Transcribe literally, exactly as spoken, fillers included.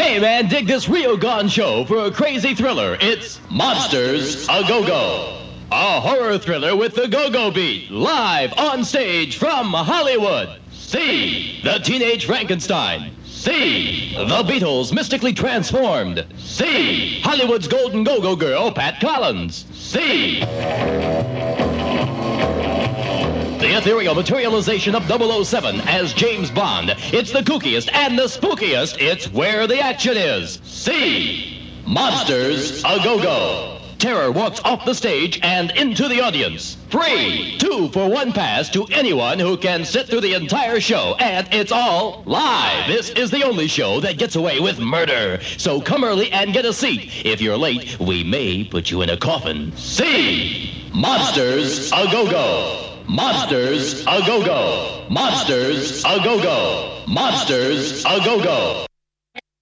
Hey man, dig this Rio Gone show for a crazy thriller. It's Monsters A Go-Go. A horror thriller with the go-go beat, live on stage from Hollywood. C. The Teenage Frankenstein. C. The Beatles mystically transformed. C. Hollywood's golden go-go girl, Pat Collins. C. The ethereal materialization of double oh seven as James Bond. It's the kookiest and the spookiest. It's where the action is. C. Monsters A Go-Go. Terror walks off the stage and into the audience. Free, two for one pass to anyone who can sit through the entire show. And it's all live. This is the only show that gets away with murder. So come early and get a seat. If you're late, we may put you in a coffin. C. Monsters A Go-Go. Monsters A Go-Go. Monsters A Go-Go. Monsters A Go-Go.